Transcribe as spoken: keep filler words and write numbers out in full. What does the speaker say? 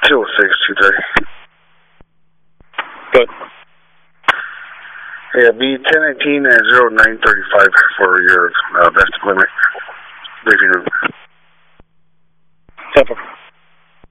two oh six, two thirty. Good. Yeah, be ten eighteen and zero nine thirty-five for your uh, best equipment briefing room.